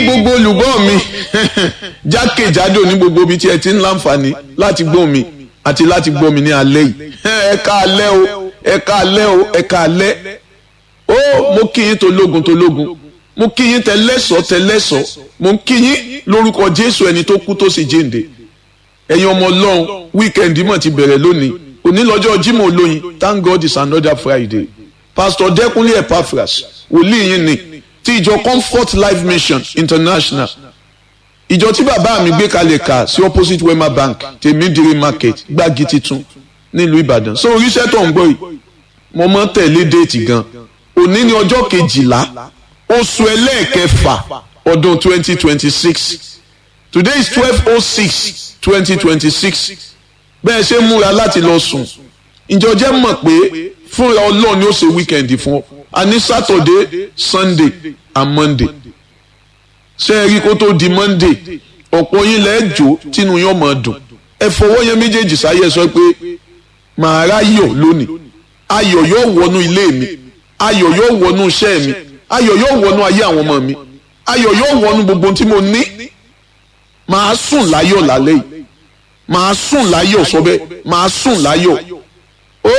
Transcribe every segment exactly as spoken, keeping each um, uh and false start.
gbogbo olùgbọ́ mi jákèjádò ní gbogbo ibi tí ẹ ti ń láǹfààní láti gbọ́ mi àti láti gbọ́ mi ní alẹ́ yìí ẹ káalẹ́ o ẹ káalẹ́ o ẹ káalẹ́ ó mo kí yín tológun tológun mo kí yín tẹlẹ́sọ̀ tẹlẹ́sọ̀ mo kí yín lórúkọ Jésù ẹni tó kú tó sì jíǹde ẹ̀yin ọmọ Ọlọ́run wíkẹ́ndì mọ̀ ti bẹ̀rẹ̀ lónìí òní lọ́jọ́ Jímọ̀ olóyin thank God it's another Friday Pastor Dẹ́kunlé Epaphras wòlíì yín ni ti ìjọ Comfort Life Mission International ìjọ tí bàbá mi gbé kalẹ̀ kà sí opposite Wema Bank tèmídìrí market gbági titun nílùú Ìbàdàn so oríṣẹ́ tó ń gbọ́ yìí mo mọ́ tẹ̀lé déètì gan òní ní ọjọ́ kejìlá oṣù ẹlẹ́ẹ̀kẹfà ọdún twenty twenty six today is twelve oh six twenty twenty six bẹ́ẹ̀ ṣe múra láti lọ sùn ìjọ jẹ́ mọ̀ pé fúnra Ọlọ́run ni ó ṣe wíkẹ́ndì fún ọ a ní Saturday Sunday and Monday ṣé ẹ rí kó tó di Monday ọ̀pọ̀ yín lẹ́ẹ̀ jó tínú yín máa dùn ẹ fọwọ́ yẹn méjèèjì sáyé sọ pé màá ráyọ̀ lónìí ayọ̀ yóò wọnú ilé mi ayọ̀ yóò wọnú iṣẹ́ mi ayọ̀ yóò wọnú ayé àwọn ọmọ mi ayọ̀ yóò wọnú gbogbo tí mo ní màá sùn láyọ̀ lálẹ́ yìí màá sùn láyọ̀ sọ bẹ́ẹ̀ màá sùn láyọ̀ ó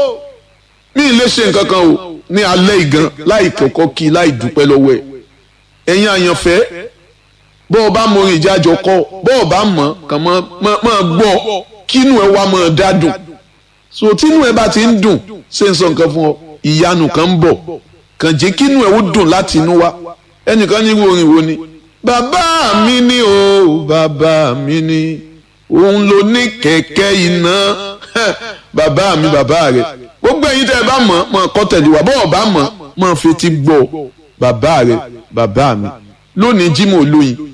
mi ì lè ṣe nǹkan kan o ní alẹ́ ìgan láì kọ́kọ́ kí láì dúpẹ́ lọ́wọ́ ẹ̀ ẹ̀yin àyànfẹ́ bọ́ ọ bá mọ orin ìjájọ kọ́ bọ́ ọ bá mọ̀ kàn mọ́ gbọ́ kínú ẹ wá mọ́ dádùn so tínú ẹ bá ti ń dùn ṣe ń sọ nǹkan fún ọ ìyanu kan ń bọ̀ kàn jẹ́ kínú ẹ ó dùn láti inú wá ẹnìkan ní irú orin wo ni bàbá mi ni o bàbá mi ni òun ló ní kẹ̀kẹ́ iná bàbá mi bàbá rẹ gbogbo ẹ̀yin tẹ́ ẹ bá mọ̀ mọ̀ kọ́ tẹ̀lé wa bọ́ ọ bá mọ̀ mọ̀ fetí gbọ́ bàbá rẹ bàbá mi lónìí Jímọ̀ olóyin